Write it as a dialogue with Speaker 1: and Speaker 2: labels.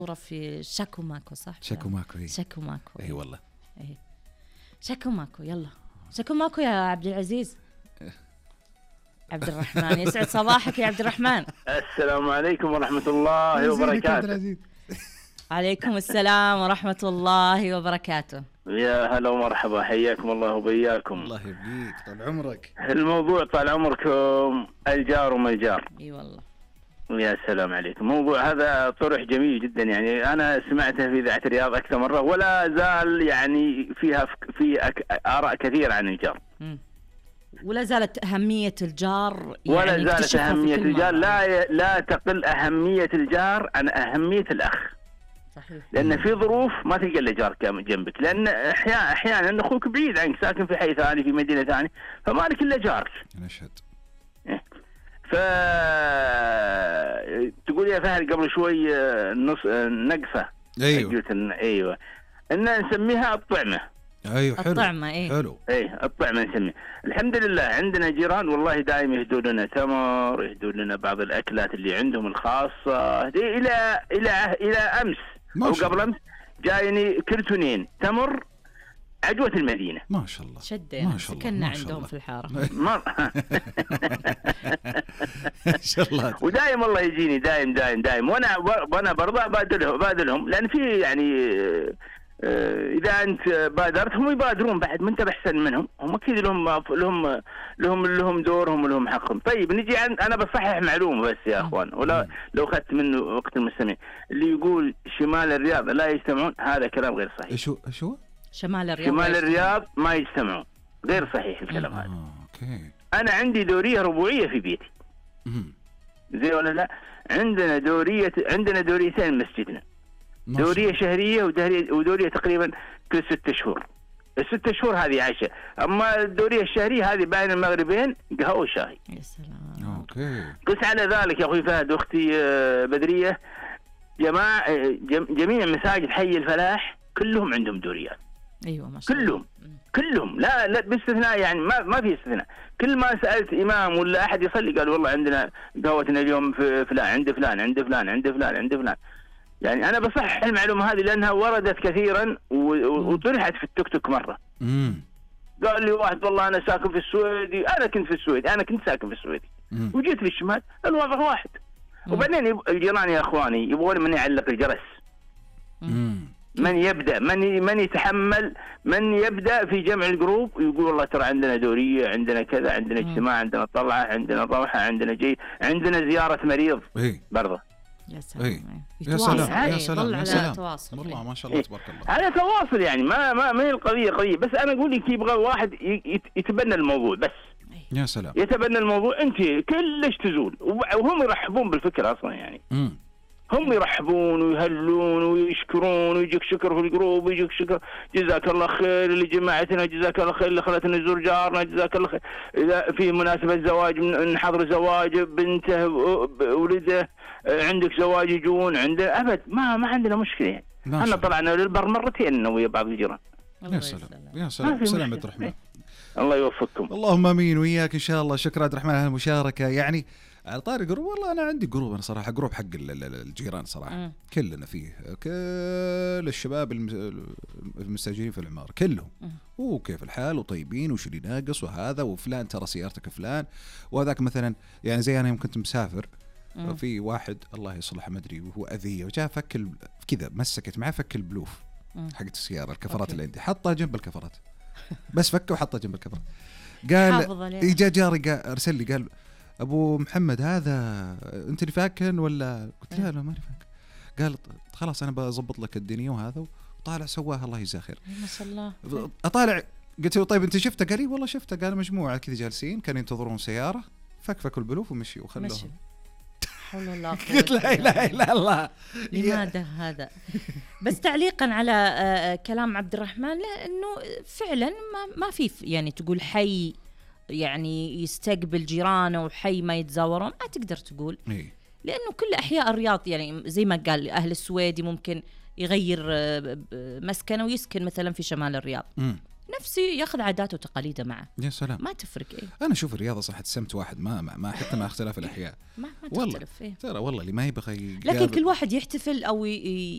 Speaker 1: في شاكو ماكو صح؟
Speaker 2: شاكو ماكو
Speaker 1: شاكو ماكو
Speaker 2: اي والله
Speaker 1: اي شاكو ماكو. يلا شاكو ماكو يا عبد العزيز. عبد الرحمن يسعد صباحك يا عبد الرحمن.
Speaker 3: السلام عليكم ورحمة الله وبركاته.
Speaker 1: عليكم السلام ورحمة الله وبركاته.
Speaker 3: يا هلا ومرحبا، حياكم الله وبياكم.
Speaker 2: الله يبقيك طال عمرك.
Speaker 3: الموضوع طال عمركم الجار وما الجار.
Speaker 1: اي والله.
Speaker 3: يا سلام عليكم. الموضوع هذا طرح جميل جدا، يعني أنا سمعته في إذاعة الرياض أكثر مرة، ولا زال يعني فيها آراء كثيرة عن الجار.
Speaker 1: ولا زالت أهمية الجار،
Speaker 3: يعني ولا زالت أهمية الجار، لا تقل أهمية الجار عن أهمية الأخ.
Speaker 1: صحيح.
Speaker 3: لأن في ظروف ما تلقى إلا جار جنبك، لأن أحيانا أخوك بعيد عنك، ساكن في حي ثاني في مدينة ثانية، فما لك إلا جارك.
Speaker 2: نشهد.
Speaker 3: تقول يا فهد قبل شوي نقصة.
Speaker 2: أيوه.
Speaker 3: أيوه. إن نسميها الطعمة.
Speaker 2: ايوه حلو.
Speaker 1: الطعمة
Speaker 3: حلو. الطعمة نسميها. الحمد لله عندنا جيران والله دائما يهدون لنا تمر، يهدون لنا بعض الأكلات اللي عندهم الخاصة. إلى أمس أو قبل أمس جايني كرتونين تمر عجوة المدينة.
Speaker 2: ما شاء الله.
Speaker 1: شدينا سكننا عندهم في الحارة.
Speaker 2: ما شاء الله.
Speaker 3: ودايم والله يجيني دايم وانا برضه بادلهم لان في يعني اذا انت بادرتهم يبادرون بعد، ما انت احسن منهم، هم اكيد لهم دورهم ولهم حقهم. طيب نجي انا بصحح معلومه بس يا اخوان، ولا لو اخذت منه وقت المستمعين، اللي يقول شمال الرياض لا يجتمعون هذا كلام غير صحيح.
Speaker 2: شو
Speaker 1: شمال
Speaker 3: الرياض ما يجتمعون، غير صحيح الكلام هذا.
Speaker 2: اوكي.
Speaker 3: انا عندي دوريه ربوعيه في بيتي. زي ولا لا؟ عندنا دوريتين مسجدنا، دوريه شهريه ودوريه تقريبا كل 6 شهور. ال6 شهور هذه عايشه، اما الدوريه الشهريه هذه بين المغربين قهوه وشاي.
Speaker 1: يا سلام.
Speaker 2: اوكي.
Speaker 3: قس على ذلك يا اخوي فهد واختي بدريه، جميع مساجد حي الفلاح كلهم عندهم دوريات.
Speaker 1: ايوه ما شاء الله.
Speaker 3: كلهم لا باستثناء، يعني ما في استثناء. كل ما سالت امام ولا احد يصلي قال والله عندنا قهوتنا اليوم في فلان، عند فلان عند فلان عند فلان عند فلان. يعني انا بصحح المعلومه هذه لانها وردت كثيرا وطرحت في التيك توك مره. قال لي واحد والله انا ساكن في السويدي، انا كنت ساكن في السويدي وجيت في الشمال، الوضع واحد. وبعدين الجيران يا اخواني يبغون من يعلق الجرس. من يبدأ من يتحمل، من يبدأ في جمع الجروب ويقول والله ترى عندنا دورية، عندنا كذا، عندنا اجتماع، عندنا طلعة، عندنا ضوحة، عندنا زيارة مريض برضه.
Speaker 1: يا سلام.
Speaker 2: يا سلام يا سلام
Speaker 1: يا سلام.
Speaker 2: والله ما شاء الله تبارك الله.
Speaker 3: هذا تواصل يعني، ما هي القضية قضية، بس أنا أقول لك يبغى واحد يتبنى الموضوع بس.
Speaker 2: يا سلام.
Speaker 3: يتبنى الموضوع، أنت كلش تزول، وهم يرحبون بالفكرة أصلا يعني. هم يرحبون ويهلون ويشكرون، ويجيك شكر في الجروب، ويجيك شكر جزاك الله خير لجماعتنا، جزاك الله خير اللي خلتنا نزور جارنا، جزاك الله خير. إذا في مناسبة زواج نحضر زواج بنته ولده، عندك زواج يجون عندنا أبد، ما عندنا مشكلة يعني. احنا طلعنا للبر مرتين أنا ويا بعض الجيران.
Speaker 2: يا سلام يا سلام. سلام عبد الرحمن.
Speaker 3: الله يوفقكم.
Speaker 2: اللهم امين وياك ان شاء الله. شكرا عبد الرحمن على المشاركه. يعني على طاري جروب، والله انا عندي جروب، انا صراحه جروب حق الجيران صراحه. كلنا فيه، كل الشباب المستاجرين في العماره كلهم، وكيف الحال وطيبين وش اللي ناقص وهذا وفلان ترى سيارتك فلان وهذاك مثلا. يعني زي انا يوم كنت مسافر في واحد الله يصلح ما ادري وهو اذيه، وجاء فك كذا مسكت معه فك البلوف حقت السياره، الكفرات اللي عندي حطها جنب الكفرات، بس فكه وحطها جنب الكفرات. قال اجا جاري ارسل لي قال ابو محمد هذا انت اللي فاكن ولا؟ قلت لا ماني فاكن. قال خلاص انا بضبط لك الدنيا وهذا، وطالع سواها الله يجزاه خير
Speaker 1: ما شاء الله.
Speaker 3: اطالع قلت له طيب انت شفته؟ قال لي والله شفته. قال مجموعه كذا جالسين كانوا ينتظرون سياره، فكوا البلوف ومشوا وخلوهم.
Speaker 1: حول الله.
Speaker 3: قلت لا اله الا الله.
Speaker 1: لماذا هذا؟ بس تعليقا على كلام عبد الرحمن، لانه فعلا ما في يعني تقول حي يعني يستقبل جيرانه وحي ما يتزاورون، ما تقدر تقول. لانه كل احياء الرياض يعني زي ما قال اهل السويدي ممكن يغير مسكنه ويسكن مثلا في شمال الرياض، نفسي ياخذ عاداته وتقاليده معه.
Speaker 2: يا سلام.
Speaker 1: ما تفرق.
Speaker 2: انا اشوف الرياضه صح سمت واحد، ما حتى مع اختلاف الاحياء
Speaker 1: ما تختلف.
Speaker 2: ترى والله اللي ما يبغى
Speaker 1: لكن كل واحد يحتفل او